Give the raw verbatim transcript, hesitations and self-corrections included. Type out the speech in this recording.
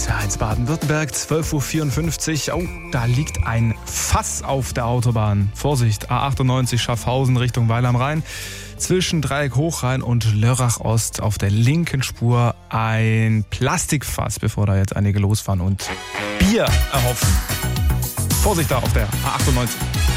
Ja, jetzt Baden-Württemberg, zwölf Uhr vierundfünfzig. Oh, da liegt ein Fass auf der Autobahn. Vorsicht, A achtundneunzig Schaffhausen Richtung Weil am Rhein. Zwischen Dreieck Hochrhein und Lörrach Ost auf der linken Spur ein Plastikfass, bevor da jetzt einige losfahren und Bier erhoffen. Vorsicht da auf der A achtundneunzig.